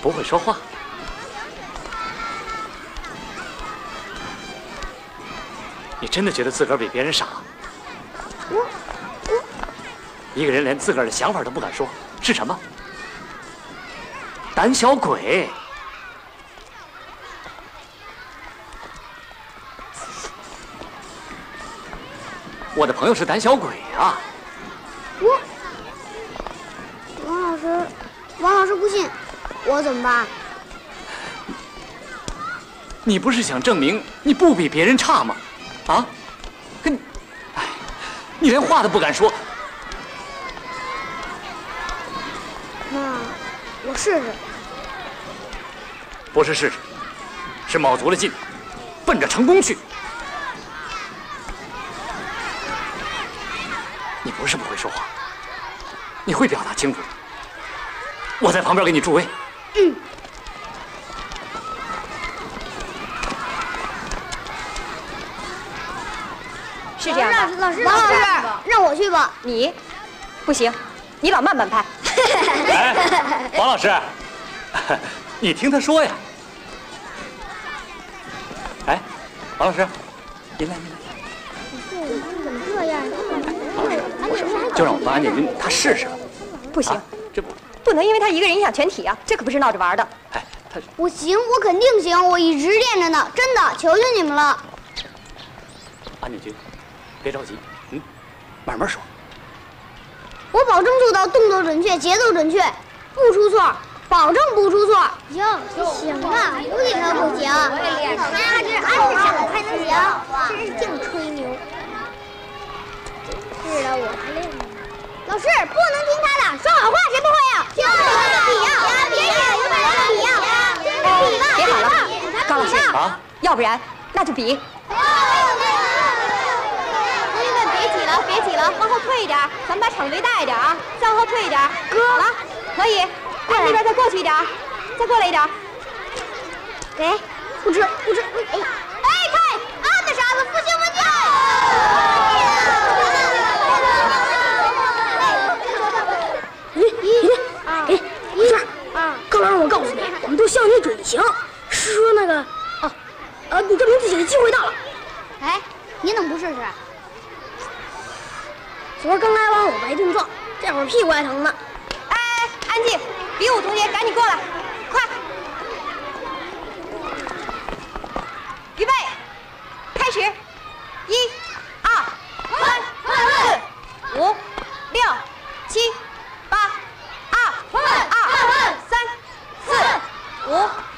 不会说话。你真的觉得自个儿比别人傻？一个人连自个儿的想法都不敢说，是什么？胆小鬼。我的朋友是胆小鬼啊！ 王老师不信，我怎么办？ 你不是想证明你不比别人差吗？啊？哎，你连话都不敢说。 那我试试。 不是试试，是卯足了劲，奔着成功去。你不是不会说话，你会表达清楚的。我在旁边给你助威。 嗯。 是这样的， 老师，让我去吧。 你不行，你老慢半拍。 哎，王老师，你听他说呀。哎，王老师，您来。 怎么这样？ 不是，就让我帮安建军他试试。 不行， 这不能因为他一个人影响全体啊，这可不是闹着玩的。 哎，他我行，我肯定行，我一直练着呢，真的，求求你们了。 安建军，别着急，慢慢说。 我保证做到动作准确、节奏准确，不出错，保证不出错。行啊，不给他不行。他这按着想还能行，真是净吹牛。是的，我还练呢。老师不能听他的，说好话谁不会啊？听别喊了，高老师啊， 要不然那就比。 别挤了，往后退一点，咱们把场围大一点啊，再往后退一点。好了，可以，往那边再过去一点，再过来一点。给，不吃。哎，看，啊的傻子，不行。 不是，高老师，我告诉你，我们都相信准行。是说那个，你证明自己的机会到了。 哎，你怎么不试试？ 昨儿刚来完我没动作，这会儿屁股还疼呢。 哎，安静，比武同学赶紧过来，快！预备，开始！1、2、3、4、5、6、7、8、2、3、4、5。